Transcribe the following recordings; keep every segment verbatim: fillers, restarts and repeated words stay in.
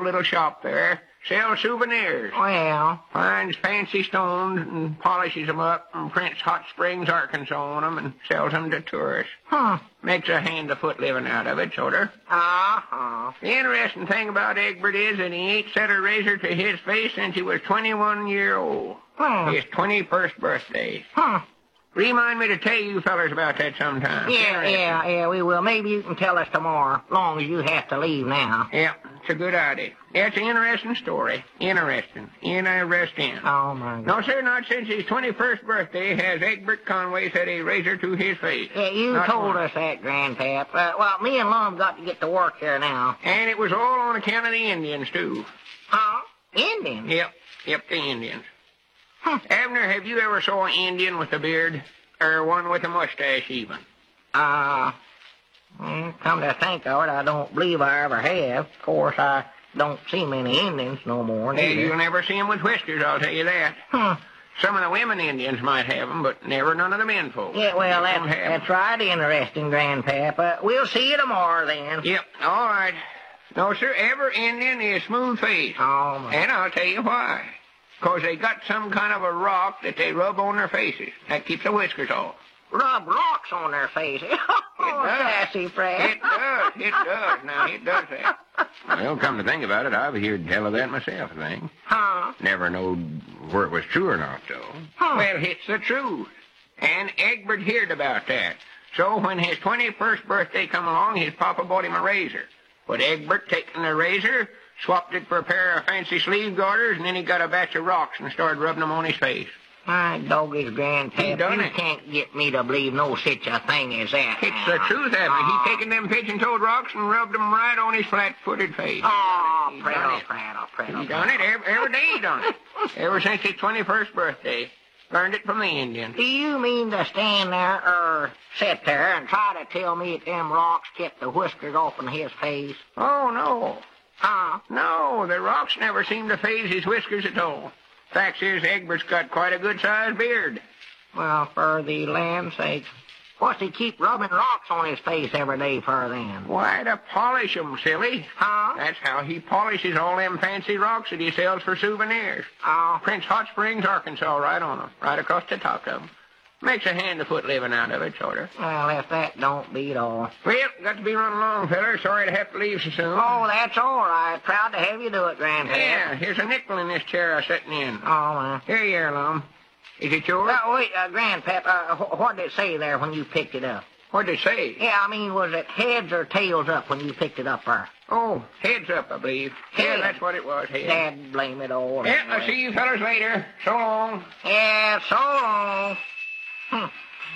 little shop there. Sells souvenirs. Well, Finds fancy stones and polishes 'em up and prints Hot Springs, Arkansas on 'em and sells 'em to tourists. huh. Makes a hand-a-foot living out of it, sorter. Uh-huh. The interesting thing about Egbert is that he ain't set a razor to his face since he was twenty-one year old. Well, His twenty-first birthday. huh. Remind me to tell you fellers about that sometime. Yeah, yeah, yeah, we will. Maybe you can tell us tomorrow, long as you have to leave now. Yeah, it's a good idea. Yeah, it's an interesting story. Interesting. Interesting. Oh, my God. No, sir, not since his twenty-first birthday has Egbert Conway set a razor to his face. Yeah, you Not told one. us that, Grandpap. Uh, well, me and Lum got to get to work here now. And it was all on account of the Indians, too. Huh? Indian? Yep, yep, the Indians. Huh. Abner, have you ever saw an Indian with a beard? Or one with a mustache, even? Uh, well, come to think of it, I don't believe I ever have. Of course, I don't see many Indians no more. Hey, neither. you'll never see 'em with whiskers, I'll tell you that. Huh. Some of the women Indians might have 'em, but never none of the men folks. Yeah, well, They that's, don't have 'em. that's right, interesting, Grandpap. Uh, we'll see you tomorrow, then. Yep, all right. No, sir, every Indian is smooth-faced. Oh, my. And I'll tell you why. 'Cause they got some kind of a rock that they rub on their faces. That keeps the whiskers off. Rub rocks on their faces. Oh, does. sassy, Fred. It does, it does. Now, it does that. Well, come to think about it, I've heard tell of that myself, I think. Huh? Never knowed where it was true or not, though. Huh. Well, it's the truth. And Egbert heard about that. So when his twenty-first birthday come along, his papa bought him a razor. But Egbert, taking the razor, swapped it for a pair of fancy sleeve garters, and then he got a batch of rocks and started rubbing them on his face. My dog is Grandpap. He done you it. can't get me to believe no such a thing as that. It's the truth, Abner. Oh. He taken them pigeon-toed rocks and rubbed them right on his flat-footed face. Oh, He done Preddle, it. Preddle, Preddle. He done it every, every day. He done it. Ever since his twenty-first birthday. Learned it from the Indians. Do you mean to stand there, or sit there, and try to tell me that them rocks kept the whiskers off in his face? Oh, no. Huh? No, the rocks never seem to phase his whiskers at all. Fact is, Egbert's got quite a good-sized beard. Well, for the land's sake. What's he keep rubbing rocks on his face every day for, then? Why, to polish 'em, silly. Huh? That's how he polishes all them fancy rocks that he sells for souvenirs. Oh, Prints Hot Springs, Arkansas, right on 'em, right across the top of 'em. Makes a hand-a-foot living out of it, sort of. well, if that don't beat all. Well, got to be running along, feller. Sorry to have to leave so soon. Oh, that's all right. Proud to have you do it, Grandpap. Yeah, here's a nickel in this chair I'm sitting in. Oh, man. Here you are, Lum. Is it yours? Uh, wait, uh, Grandpap, uh, wh- what did it say there when you picked it up? What'd they say? Yeah, I mean, was it heads or tails up when you picked it up there? Oh, heads up, I believe. Yeah, Head. that's what it was, heads. Dad, blame it all. Yeah, I'll see you fellers later. So long. Yeah, so long. Hmm.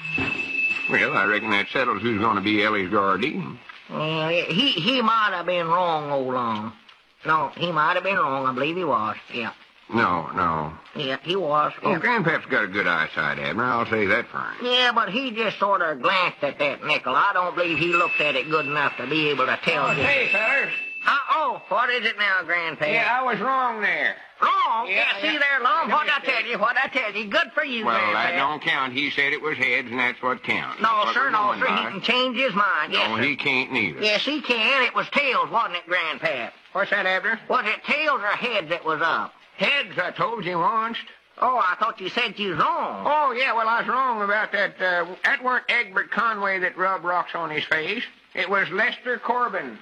Well, I reckon that settles who's going to be Ellie's guardian. Well, he he might have been wrong, old Long. No, he might have been wrong. I believe he was. Yeah, No, no. yeah, he was. Oh, Yeah. Grandpap's got a good eyesight, Abner. I'll say that for him. Yeah, but he just sort of glanced at that nickel. I don't believe he looked at it good enough to be able to tell. Oh, you. say, fellers. Uh, oh, what is it now, Grandpa? Yeah, I was wrong there. Wrong? Yeah, Yeah, see yeah. there, Long. Yeah, What'd I yeah. tell you? What'd I tell you? Good for you, Well, Grandpa. that don't count. He said it was heads, and that's what counts. No, That's what sir, we're no, going sir. He by. can change his mind. Yes, No, sir. he can't neither. Yes, he can. It was tails, wasn't it, Grandpa? What's that, Abner? Was it tails or heads that was up? Heads, I told you once. Oh, I thought you said you was wrong. Oh, yeah, well, I was wrong about that. Uh, that weren't Egbert Conway that rubbed rocks on his face. It was Lester Corbin.